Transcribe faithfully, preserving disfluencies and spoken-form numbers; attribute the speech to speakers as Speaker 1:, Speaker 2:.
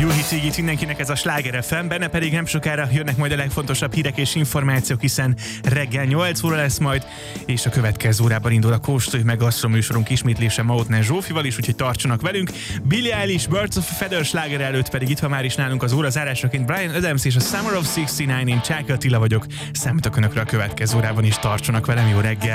Speaker 1: Jó hit mindenkinek, ez a Sláger ef em, benne pedig nem sokára jönnek majd a legfontosabb hírek és információk, hiszen reggel nyolc óra lesz majd, és a következő órában indul a Kóstolj meg Gasztro műsorunk ismétlése Mautner Zsófival is, úgyhogy tartsanak velünk. Billie Eilish, Birds of a Feather sláger előtt pedig itt van már is nálunk az óra zárásaként Bryan Adams és a Summer of szixty nine, én Csáky Attila vagyok. Számítok önökre a következő órában is, tartsanak velem, jó reggel!